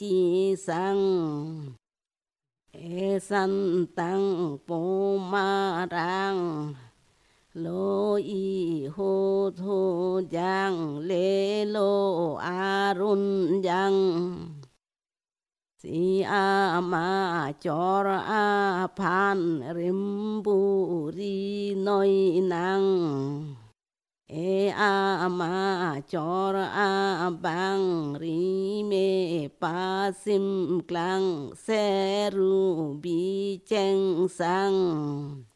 chi sang e san tăng bồ ma rang lô y hô thô giang lê lô a run giang si a ma chor a phan rim bu ri noi nang e a ma chor a bang ri me pa sim klang se ru bi cheng sang